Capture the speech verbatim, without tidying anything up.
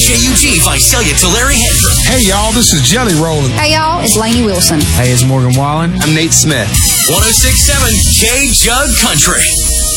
J U G, Visalia, Tulare, Hanford. Hey, y'all, this is Jelly Roll. Hey, y'all, it's Lainey Wilson. Hey, it's Morgan Wallen. I'm Nate Smith. one oh six point seven K Jug Country.